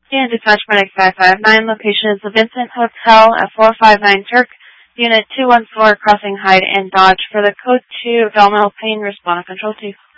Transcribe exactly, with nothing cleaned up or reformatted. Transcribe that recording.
And dispatch medic five five nine, location is the Vincent Hotel at four five nine Turk, unit two one four, crossing Hyde and Dodge for the code two Velma Pain Responder Control two.